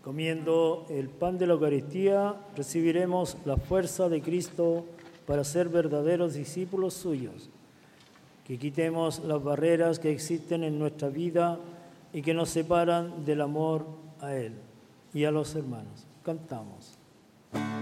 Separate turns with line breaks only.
Comiendo el pan de la Eucaristía, recibiremos la fuerza de Cristo para ser verdaderos discípulos suyos. Que quitemos las barreras que existen en nuestra vida y que nos separan del amor a Él y a los hermanos. Cantamos.